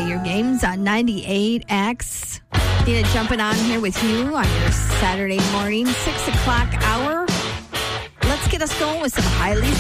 play your games on 98X. Dina jumping on here with you on your Saturday morning, 6 o'clock hour. Let's get us going with some highly